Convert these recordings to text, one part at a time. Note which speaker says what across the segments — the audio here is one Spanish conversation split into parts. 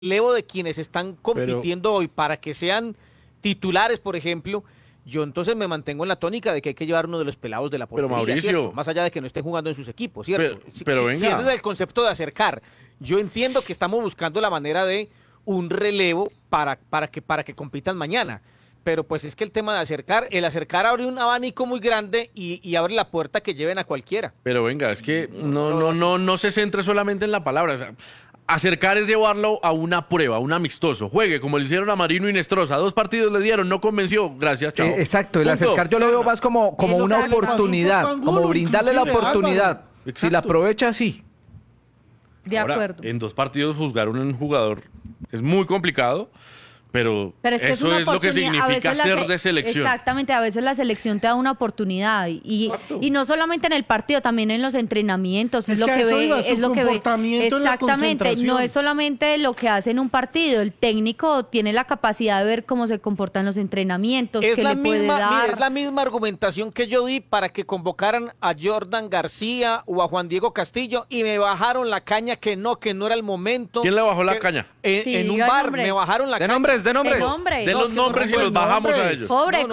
Speaker 1: relevo de quienes están compitiendo hoy para que sean titulares, por ejemplo, yo entonces me mantengo en la tónica de que hay que llevar uno de los pelados de la portería,
Speaker 2: Pero Mauricio,
Speaker 1: ¿cierto? Más allá de que no estén jugando en sus equipos, ¿cierto?
Speaker 2: Pero venga.
Speaker 1: Si es desde el concepto de acercar, yo entiendo que estamos buscando la manera de un relevo para que compitan mañana. Pero pues es que el tema de el acercar abre un abanico muy grande y abre la puerta que lleven a cualquiera.
Speaker 2: Pero venga, es que no se centre solamente en la palabra. O sea, acercar es llevarlo a una prueba, a un amistoso. Juegue, como le hicieron a Marino y Nestroza. 2 partidos le dieron, no convenció. Gracias, chao.
Speaker 3: Exacto, el acercar yo lo veo más como una oportunidad, como brindarle la oportunidad. Si la aprovecha, sí.
Speaker 4: De
Speaker 2: Ahora,
Speaker 4: acuerdo.
Speaker 2: en 2 partidos juzgar a un jugador es muy complicado. Pero
Speaker 4: es que
Speaker 2: eso es lo que significa ser de selección.
Speaker 4: Exactamente, a veces la selección te da una oportunidad y no solamente en el partido, también en los entrenamientos, es lo que ve, es lo que ve. Exactamente, no es solamente lo que hace en un partido, el técnico tiene la capacidad de ver cómo se comportan los entrenamientos, qué le puede dar.
Speaker 1: Es la misma argumentación que yo di para que convocaran a Jordan García o a Juan Diego Castillo y me bajaron la caña que no era el momento.
Speaker 2: ¿Quién le bajó la caña?
Speaker 1: En un bar me bajaron la caña.
Speaker 3: De nombres.
Speaker 2: De los nombres y los bajamos a ellos.
Speaker 4: Cobre.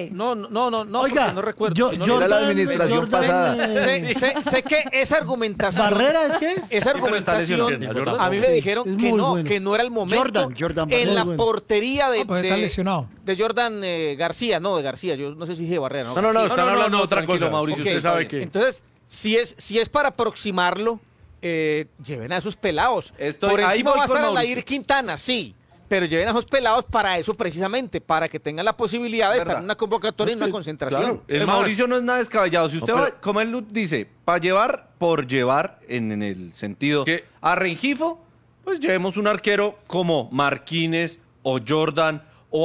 Speaker 1: Oiga, no recuerdo.
Speaker 3: Era la administración pasada.
Speaker 1: Sé que esa argumentación.
Speaker 5: ¿Barrera es que es?
Speaker 1: Esa argumentación. A mí me dijeron que no era el momento.
Speaker 5: Jordan
Speaker 1: en la
Speaker 5: bueno.
Speaker 1: portería
Speaker 5: está lesionado.
Speaker 1: de Jordan García, no, de García. Yo no sé si dije Barrera.
Speaker 2: No, están hablando de otra cosa, Mauricio.
Speaker 1: Okay,
Speaker 2: usted sabe que.
Speaker 1: Entonces, si es para aproximarlo, lleven a esos pelados. Por
Speaker 3: ahí
Speaker 1: encima
Speaker 3: voy
Speaker 1: va a
Speaker 3: con
Speaker 1: estar
Speaker 3: Mauricio.
Speaker 1: Alair Quintana, sí. Pero lleven a esos pelados para eso precisamente, para que tengan la posibilidad de estar en una convocatoria y una concentración.
Speaker 2: Claro, es
Speaker 6: Mauricio no es nada descabellado. Si usted
Speaker 2: No,
Speaker 6: va,
Speaker 2: pero-
Speaker 6: como él dice, para llevar por llevar, en el sentido
Speaker 2: ¿Qué?
Speaker 6: a Rengifo, pues llevemos un arquero como Marquínez o Jordan o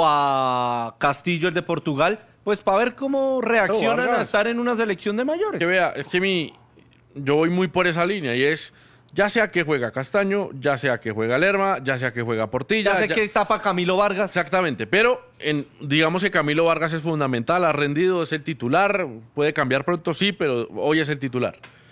Speaker 6: a Castillo, el de Portugal, pues para ver cómo reaccionan a
Speaker 2: Vargas.
Speaker 6: estar en una selección de mayores.
Speaker 2: Que vea, es que yo voy muy por esa línea y es, ya sea que juega Castaño, ya sea que juega Lerma, ya sea que juega Portilla.
Speaker 6: Ya sé que tapa Camilo Vargas.
Speaker 2: Exactamente, pero digamos que Camilo Vargas es fundamental, ha rendido, es el titular, puede cambiar pronto, sí, pero hoy es el titular.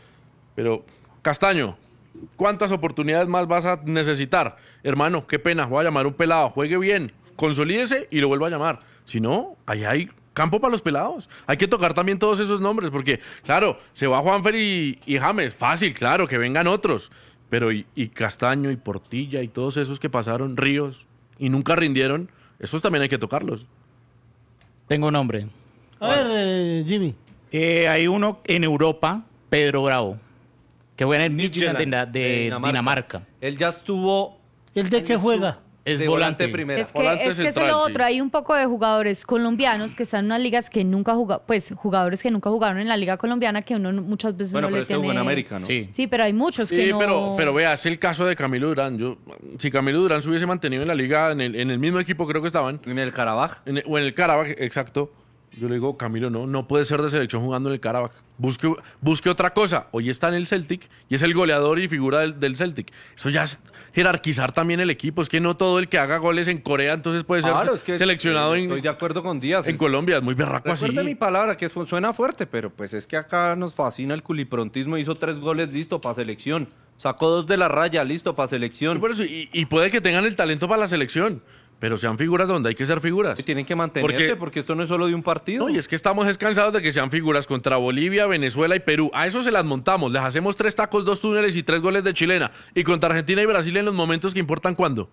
Speaker 2: Pero, Castaño, ¿cuántas oportunidades más vas a necesitar? Hermano, qué pena, voy a llamar a un pelado, juegue bien, consolídese y lo vuelvo a llamar. Si no, ahí hay campo para los pelados. Hay que tocar también todos esos nombres, porque, claro, se va Juanfer y James, fácil, claro, que vengan otros. Pero y Castaño y Portilla y todos esos que pasaron, Ríos, y nunca rindieron, esos también hay que tocarlos.
Speaker 7: Tengo un nombre.
Speaker 5: A ver, Jimmy.
Speaker 7: Hay uno en Europa, Pedro Bravo, que juega en el Midtjylland de
Speaker 6: Dinamarca.
Speaker 7: Dinamarca.
Speaker 6: Él ya estuvo
Speaker 5: ¿El de qué juega?
Speaker 7: Es
Speaker 6: de
Speaker 7: volante.
Speaker 6: primera.
Speaker 4: Es que
Speaker 2: Volante
Speaker 4: eso es
Speaker 2: central,
Speaker 4: lo
Speaker 2: sí.
Speaker 4: otro, hay un poco de jugadores colombianos que están en unas ligas que nunca jugaron, pues jugadores que nunca jugaron en la liga colombiana que uno muchas veces
Speaker 6: Bueno,
Speaker 4: no
Speaker 6: pero
Speaker 4: le
Speaker 6: este
Speaker 4: tiene...
Speaker 6: jugó en América, ¿no?
Speaker 7: Sí.
Speaker 4: Sí, pero hay muchos que
Speaker 2: Sí,
Speaker 4: no...
Speaker 2: pero vea, es el caso de Camilo Durán. Si Camilo Durán se hubiese mantenido en la liga, en el mismo equipo creo que estaban,
Speaker 6: En el Carabaj.
Speaker 2: o en el Karabakh, exacto. Yo le digo, Camilo, no puede ser de selección jugando en el Karabakh. Busque otra cosa. Hoy está en el Celtic y es el goleador y figura del Celtic. Eso ya es jerarquizar también el equipo. Es que no todo el que haga goles en Corea entonces puede ser
Speaker 6: Claro, es que
Speaker 2: seleccionado
Speaker 6: estoy de acuerdo con Díaz.
Speaker 2: en Colombia. Es muy berraco así.
Speaker 6: Recuerde mi palabra, que suena fuerte, pero pues es que acá nos fascina el culiprontismo. Hizo 3 goles, listo, para selección. Sacó 2 de la raya, listo, para selección.
Speaker 2: Por eso, y puede que tengan el talento para la selección, pero sean figuras donde hay que ser figuras.
Speaker 6: Y tienen que mantenerse, porque esto no es solo de un partido.
Speaker 2: No, y es que estamos descansados de que sean figuras contra Bolivia, Venezuela y Perú. A eso se las montamos. Les hacemos 3 tacos, 2 túneles y 3 goles de chilena. Y contra Argentina y Brasil en los momentos que importan, ¿cuándo?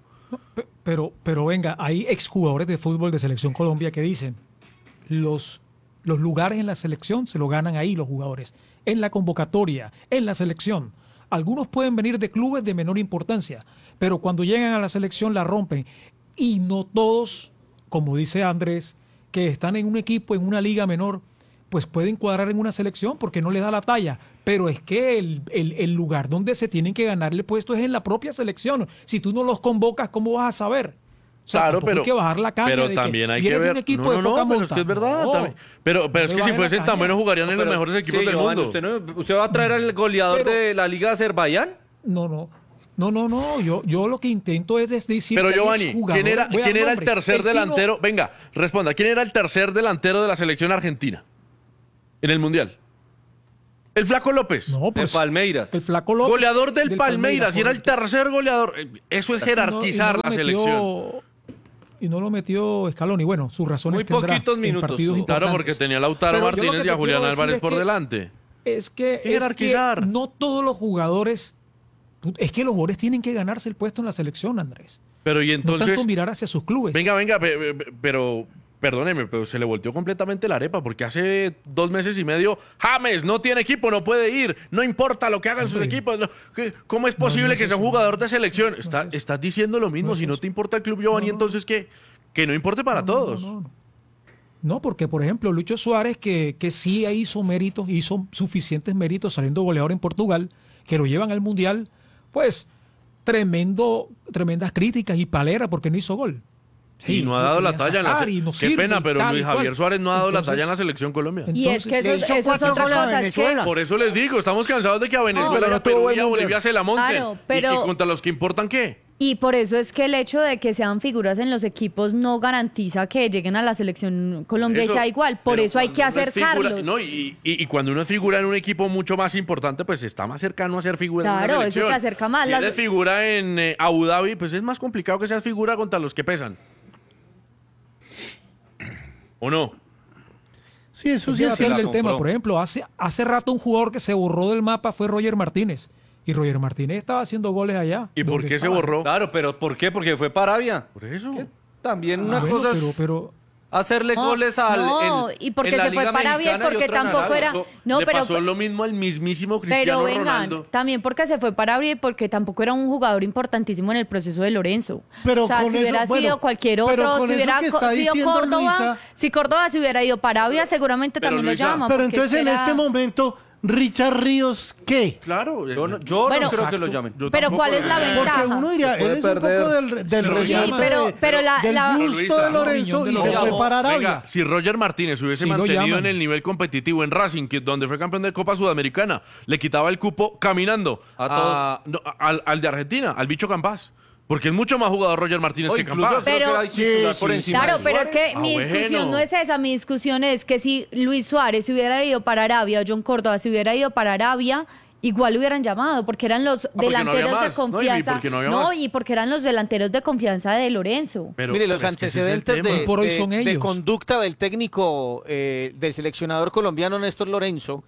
Speaker 8: Pero venga, hay exjugadores de fútbol de Selección Colombia que dicen, los lugares en la selección se lo ganan ahí los jugadores, en la convocatoria, en la selección. Algunos pueden venir de clubes de menor importancia, pero cuando llegan a la selección la rompen. Y no todos, como dice Andrés, que están en un equipo, en una liga menor, pues pueden cuadrar en una selección porque no les da la talla. Pero es que el lugar donde se tienen que ganarle puesto es en la propia selección. Si tú no los convocas, ¿cómo vas a saber? O sea,
Speaker 2: Claro,
Speaker 8: tampoco
Speaker 2: pero
Speaker 8: hay que bajar la caña
Speaker 2: pero
Speaker 8: de
Speaker 2: también hay
Speaker 8: vienes
Speaker 2: que
Speaker 8: de
Speaker 2: ver.
Speaker 8: un equipo de
Speaker 2: No,
Speaker 8: poca
Speaker 2: pero es
Speaker 8: monta.
Speaker 2: que es verdad.
Speaker 8: No.
Speaker 2: También. Pero es
Speaker 8: No
Speaker 2: que
Speaker 8: le
Speaker 2: si
Speaker 8: bajen la
Speaker 2: fuesen tan
Speaker 8: caña.
Speaker 2: buenos jugarían en los mejores equipos
Speaker 6: Sí,
Speaker 2: del
Speaker 6: Giovanni,
Speaker 2: mundo.
Speaker 6: ¿usted va a traer al goleador
Speaker 8: Pero-
Speaker 6: de la Liga de Azerbaiyán?
Speaker 8: No. Yo lo que intento es decir
Speaker 2: Pero
Speaker 8: que hay
Speaker 2: Giovanni,
Speaker 8: exjugadores.
Speaker 2: ¿quién era
Speaker 8: Voy al
Speaker 2: el
Speaker 8: nombre.
Speaker 2: tercer
Speaker 8: Tino-
Speaker 2: delantero? Venga, responda. ¿Quién era el tercer delantero de la selección argentina en el Mundial? El Flaco López.
Speaker 8: No,
Speaker 6: De
Speaker 8: pues
Speaker 6: Palmeiras.
Speaker 8: el Flaco López.
Speaker 2: Goleador del Palmeiras, y era el
Speaker 8: correcto.
Speaker 2: tercer goleador. Eso es jerarquizar
Speaker 8: Y no
Speaker 2: la
Speaker 8: lo
Speaker 2: selección.
Speaker 8: metió- Y no lo metió Scaloni. Bueno, sus razones
Speaker 6: Muy
Speaker 8: tendrá
Speaker 6: poquitos
Speaker 8: en
Speaker 6: minutos
Speaker 8: partidos
Speaker 6: tuvo.
Speaker 2: Claro,
Speaker 8: importantes.
Speaker 2: porque tenía a Lautaro
Speaker 8: Pero yo lo
Speaker 2: Martínez
Speaker 8: que
Speaker 2: y a
Speaker 8: te
Speaker 2: Julián
Speaker 8: quiero
Speaker 2: Álvarez
Speaker 8: decir
Speaker 2: por
Speaker 8: es que-
Speaker 2: delante.
Speaker 8: Es que
Speaker 2: Jerarquizar.
Speaker 8: no todos los jugadores... Es que los jugadores tienen que ganarse el puesto en la selección, Andrés.
Speaker 2: Pero y
Speaker 8: No
Speaker 2: entonces,
Speaker 8: tanto mirar hacia sus clubes.
Speaker 2: venga, pero perdóneme, pero se le volteó completamente la arepa porque hace 2 meses y medio James no tiene equipo, no puede ir, no importa lo que hagan sus
Speaker 8: Hombre.
Speaker 2: equipos. ¿Cómo es posible
Speaker 8: no es
Speaker 2: que sea un
Speaker 8: eso.
Speaker 2: jugador de selección?
Speaker 8: No es eso.
Speaker 2: Estás diciendo lo mismo,
Speaker 8: No es
Speaker 2: si no
Speaker 8: eso.
Speaker 2: te importa el club Giovanni,
Speaker 8: No, no.
Speaker 2: entonces que no importe para todos.
Speaker 8: No, porque por ejemplo Lucho Suárez, que sí hizo méritos, hizo suficientes méritos saliendo goleador en Portugal, que lo llevan al Mundial, pues tremendas críticas y palera porque no hizo gol.
Speaker 2: Y
Speaker 8: Sí,
Speaker 2: no ha
Speaker 8: lo
Speaker 2: dado la
Speaker 8: querían
Speaker 2: talla en la
Speaker 8: sacar y no
Speaker 2: Qué
Speaker 8: sirve
Speaker 2: pena,
Speaker 8: y
Speaker 2: pero
Speaker 8: tal y
Speaker 2: Luis
Speaker 8: cual.
Speaker 2: Javier Suárez no ha dado la
Speaker 8: Entonces-
Speaker 2: talla en la selección Colombia.
Speaker 4: Y es que
Speaker 5: Le hizo
Speaker 4: eso es
Speaker 5: 4
Speaker 4: otra
Speaker 5: goles a
Speaker 4: cosa, es que
Speaker 5: Venezuela.
Speaker 2: Por eso les digo, estamos cansados de que a Venezuela,
Speaker 3: pero
Speaker 2: y
Speaker 3: no
Speaker 2: a Perú
Speaker 3: tuvo
Speaker 2: y a
Speaker 3: buen
Speaker 2: Bolivia
Speaker 3: mundial.
Speaker 2: se la monten.
Speaker 4: Claro,
Speaker 2: Y
Speaker 4: pero-
Speaker 2: contra los que importan, ¿qué?
Speaker 4: Y por eso es que el hecho de que sean figuras en los equipos no garantiza que lleguen a la selección Colombia y
Speaker 2: Eso,
Speaker 4: sea igual. Por
Speaker 2: pero
Speaker 4: eso hay que
Speaker 2: cuando uno es figura-
Speaker 4: acercarlos.
Speaker 2: no, y cuando uno es figura en un equipo mucho más importante, pues está más cercano a ser figura en
Speaker 4: Claro,
Speaker 2: una
Speaker 4: eso
Speaker 2: selección.
Speaker 4: te acerca más.
Speaker 2: Si
Speaker 4: Las-
Speaker 2: eres figura en Abu Dhabi, pues es más complicado que seas figura contra los que pesan. ¿O no?
Speaker 5: Sí, eso
Speaker 8: Es
Speaker 5: sí es
Speaker 8: debatir
Speaker 6: la
Speaker 8: del tema.
Speaker 6: compró.
Speaker 8: Por ejemplo, hace rato un jugador que se borró del mapa fue Roger Martínez. Y Roger Martínez estaba haciendo goles allá.
Speaker 2: ¿Y por
Speaker 8: donde
Speaker 2: qué se
Speaker 8: estaba.
Speaker 2: borró?
Speaker 6: Claro, pero ¿por qué? Porque fue para Arabia.
Speaker 2: Por eso.
Speaker 6: Que también una
Speaker 8: Bueno,
Speaker 6: cosa es
Speaker 8: pero
Speaker 6: hacerle
Speaker 4: No,
Speaker 6: goles al
Speaker 4: no, y porque
Speaker 6: en la
Speaker 4: se fue
Speaker 6: Liga
Speaker 4: para Arabia y
Speaker 6: Mexicana
Speaker 4: porque
Speaker 6: otra en
Speaker 4: tampoco
Speaker 6: Arabia.
Speaker 4: era- no,
Speaker 2: Le
Speaker 4: pero-
Speaker 2: pasó lo mismo al mismísimo
Speaker 4: Pero
Speaker 2: Cristiano
Speaker 4: vengan,
Speaker 2: Ronaldo.
Speaker 4: también porque se fue para Arabia y porque tampoco era un jugador importantísimo en el proceso de Lorenzo.
Speaker 5: Pero
Speaker 4: o sea,
Speaker 5: con
Speaker 4: si hubiera
Speaker 5: eso,
Speaker 4: sido
Speaker 5: bueno,
Speaker 4: cualquier
Speaker 5: pero
Speaker 4: otro,
Speaker 5: con
Speaker 4: si
Speaker 5: eso
Speaker 4: hubiera
Speaker 5: que está
Speaker 4: sido
Speaker 5: diciendo
Speaker 4: Córdoba,
Speaker 5: Luisa-
Speaker 4: si Córdoba se hubiera ido para Arabia, seguramente
Speaker 2: Pero,
Speaker 4: también
Speaker 2: Luisa,
Speaker 4: lo llama.
Speaker 5: Pero
Speaker 4: porque
Speaker 5: entonces
Speaker 4: es
Speaker 5: en
Speaker 4: que
Speaker 5: este
Speaker 4: era-
Speaker 5: momento, Richard Ríos, ¿qué?
Speaker 2: Claro.
Speaker 6: Yo
Speaker 4: Bueno,
Speaker 6: no creo que lo
Speaker 8: exacto.
Speaker 6: llamen.
Speaker 2: Yo
Speaker 4: Pero
Speaker 2: tampoco,
Speaker 4: ¿cuál es la
Speaker 2: eh,
Speaker 4: ventaja?
Speaker 5: Porque uno diría,
Speaker 3: Se puede
Speaker 5: él es un
Speaker 3: perder.
Speaker 5: poco del
Speaker 2: Sí,
Speaker 5: resorte
Speaker 4: pero
Speaker 5: del
Speaker 4: la-
Speaker 5: gusto
Speaker 2: Luisa,
Speaker 5: de Lorenzo
Speaker 8: no,
Speaker 5: y
Speaker 8: no,
Speaker 5: se fue
Speaker 6: no,
Speaker 5: para Arabia.
Speaker 2: Venga, si Roger Martínez hubiese
Speaker 8: Sí, lo
Speaker 2: mantenido
Speaker 8: llaman.
Speaker 2: en el nivel competitivo en Racing, donde fue campeón de Copa Sudamericana, le quitaba el cupo caminando al de Argentina, al bicho Campas. Porque es mucho más jugador Roger Martínez
Speaker 6: O
Speaker 2: que
Speaker 6: incluso
Speaker 2: Campas.
Speaker 6: creo que
Speaker 4: Pero-
Speaker 6: era titular por
Speaker 5: sí,
Speaker 6: encima
Speaker 4: Claro,
Speaker 6: de
Speaker 4: pero es
Speaker 6: Suárez.
Speaker 4: que mi
Speaker 2: bueno.
Speaker 4: discusión no es esa, mi discusión es que si Luis Suárez se hubiera ido para Arabia o John Córdoba se hubiera ido para Arabia, igual lo hubieran llamado, porque eran los
Speaker 2: porque no había
Speaker 4: delanteros de
Speaker 2: más, ¿no? Y
Speaker 4: confianza.
Speaker 2: porque no había más.
Speaker 4: y porque eran los delanteros de confianza de Lorenzo.
Speaker 2: Pero,
Speaker 1: Mire, los
Speaker 2: pero es que ese es el
Speaker 1: antecedentes
Speaker 2: tema.
Speaker 1: de,
Speaker 8: Por hoy
Speaker 1: de-
Speaker 8: son
Speaker 1: de
Speaker 8: ellos.
Speaker 1: conducta del técnico, del seleccionador colombiano Néstor Lorenzo,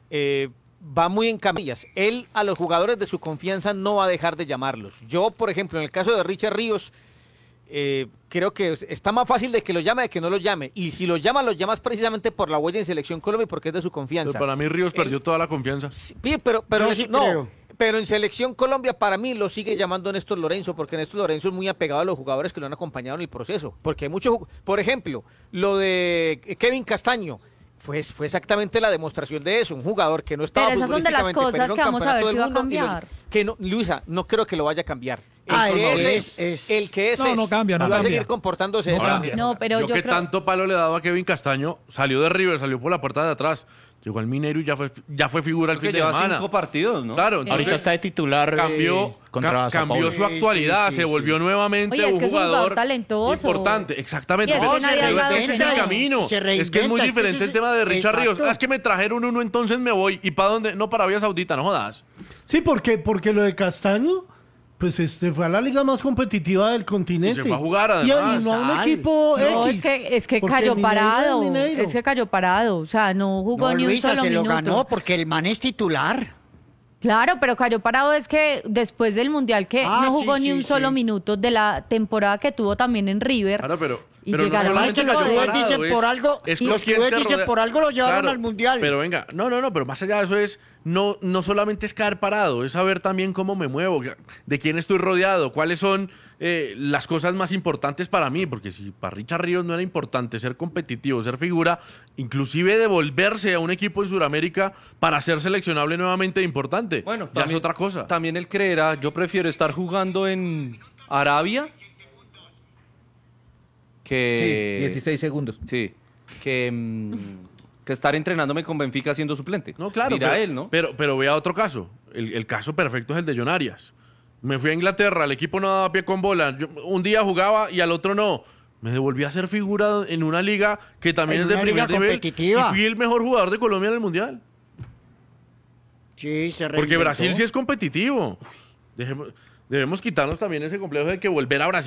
Speaker 1: va muy en camillas. Él a los jugadores de su confianza no va a dejar de llamarlos. Yo, por ejemplo, en el caso de Richard Ríos, creo que está más fácil de que lo llame de que no lo llame. Y si lo llamas precisamente por la huella en Selección Colombia y porque es de su confianza.
Speaker 2: Pero para mí Ríos perdió toda la confianza.
Speaker 1: Sí, pero
Speaker 5: Yo sí creo.
Speaker 1: pero en Selección Colombia para mí lo sigue llamando Néstor Lorenzo, porque Néstor Lorenzo es muy apegado a los jugadores que lo han acompañado en el proceso. Porque hay muchos, por ejemplo, lo de Kevin Castaño. Fue exactamente la demostración de eso, un jugador que no estaba
Speaker 4: Pero esas son de las
Speaker 1: futbolísticamente,
Speaker 4: cosas
Speaker 1: pero era un
Speaker 4: que vamos a ver
Speaker 1: campeonato
Speaker 4: si
Speaker 1: del
Speaker 4: va a
Speaker 1: mundo y
Speaker 4: cambiar.
Speaker 1: que no, Luisa, no creo que lo vaya a cambiar. El
Speaker 5: Ay,
Speaker 1: que
Speaker 5: no,
Speaker 1: es, el que es.
Speaker 8: No, no cambia, no
Speaker 1: y va a
Speaker 8: cambia.
Speaker 1: seguir comportándose de
Speaker 8: No
Speaker 1: esa
Speaker 8: cambia.
Speaker 1: manera.
Speaker 4: No, pero yo
Speaker 2: que
Speaker 4: creo...
Speaker 2: tanto palo le he dado a Kevin Castaño, salió de River, salió por la puerta de atrás, llegó al Minero y ya fue figura el
Speaker 6: Creo
Speaker 2: fin
Speaker 6: que
Speaker 2: de
Speaker 6: lleva
Speaker 2: semana.
Speaker 6: 5 partidos, ¿no?
Speaker 2: Claro,
Speaker 7: Ahorita
Speaker 2: entonces
Speaker 7: está de titular
Speaker 2: cambió,
Speaker 7: contra Sao
Speaker 2: cambió
Speaker 7: Paulo.
Speaker 2: su actualidad,
Speaker 5: sí,
Speaker 2: se
Speaker 5: sí.
Speaker 2: volvió nuevamente
Speaker 4: Oye, es
Speaker 2: un
Speaker 4: que es un jugador
Speaker 2: jugador
Speaker 4: talentoso.
Speaker 2: importante, exactamente.
Speaker 4: Y es que
Speaker 2: pero
Speaker 4: nadie ha hablado
Speaker 2: ese
Speaker 4: de
Speaker 2: es el
Speaker 4: eso.
Speaker 2: camino.
Speaker 5: Se
Speaker 2: Es que es muy
Speaker 5: reinventa, es que
Speaker 2: diferente
Speaker 5: ese
Speaker 2: el
Speaker 5: es-
Speaker 2: tema de Richard
Speaker 5: Exacto.
Speaker 2: Ríos. Ah, es que me trajeron uno, entonces me voy. ¿Y para dónde? No, para Arabia Saudita, no jodas.
Speaker 5: Sí, porque lo de Castaño, pues fue a la liga más competitiva del continente.
Speaker 2: Y se fue a jugar,
Speaker 5: Y
Speaker 2: además.
Speaker 5: no a un
Speaker 9: Ay.
Speaker 5: equipo
Speaker 4: No,
Speaker 5: X.
Speaker 4: es que
Speaker 5: porque
Speaker 4: cayó
Speaker 5: Mineiro
Speaker 4: parado.
Speaker 5: es Mineiro.
Speaker 4: Es que cayó parado. O sea, no jugó
Speaker 9: No,
Speaker 4: ni un
Speaker 9: Luisa
Speaker 4: solo
Speaker 9: se
Speaker 4: minuto.
Speaker 9: lo ganó porque el man es titular.
Speaker 4: Claro, pero cayó parado es que después del Mundial que
Speaker 9: Ah,
Speaker 4: no jugó
Speaker 9: sí,
Speaker 4: ni
Speaker 9: sí,
Speaker 4: un solo
Speaker 9: sí.
Speaker 4: minuto de la temporada que tuvo también en River.
Speaker 2: Claro, pero
Speaker 4: Y
Speaker 2: no
Speaker 4: llegaron
Speaker 9: Además
Speaker 2: solamente
Speaker 9: que los
Speaker 2: cayó
Speaker 9: clubes
Speaker 2: parado,
Speaker 9: dicen por algo,
Speaker 2: es
Speaker 9: los
Speaker 2: con quién
Speaker 9: clubes
Speaker 2: te
Speaker 9: dicen
Speaker 2: rodea-
Speaker 9: por algo lo llevaron
Speaker 2: Claro,
Speaker 9: al Mundial.
Speaker 2: Pero venga, no, pero más allá de eso es, no solamente es caer parado, es saber también cómo me muevo, de quién estoy rodeado, cuáles son las cosas más importantes para mí, porque si para Richard Ríos no era importante ser competitivo, ser figura, inclusive devolverse a un equipo en Sudamérica para ser seleccionable nuevamente importante,
Speaker 6: Bueno,
Speaker 2: ya
Speaker 6: también,
Speaker 2: es otra cosa.
Speaker 6: También él creerá, yo prefiero estar jugando en Arabia que...
Speaker 3: Sí, 16 segundos.
Speaker 6: Sí, que estar entrenándome con Benfica siendo suplente.
Speaker 2: No, claro,
Speaker 6: Dirá
Speaker 2: pero,
Speaker 6: él, ¿no?
Speaker 2: pero vea otro caso. El caso perfecto es el de John Arias. Me fui a Inglaterra, el equipo no daba pie con bola. Un día jugaba y al otro no. Me devolví a ser figura en una liga que también
Speaker 9: En
Speaker 2: es de
Speaker 9: una
Speaker 2: primer
Speaker 9: liga
Speaker 2: nivel.
Speaker 9: competitiva.
Speaker 2: Y fui el mejor jugador de Colombia en el Mundial.
Speaker 9: Sí, se
Speaker 2: Porque
Speaker 9: reinventó.
Speaker 2: Brasil sí es competitivo. Debemos quitarnos también ese complejo de que volver a Brasil